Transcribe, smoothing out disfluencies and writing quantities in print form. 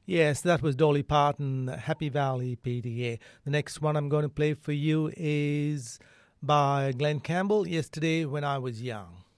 Yes, that was Dolly Parton, Happy Valley PTA. The next one I'm going to play for you is by Glenn Campbell, Yesterday When I Was Young.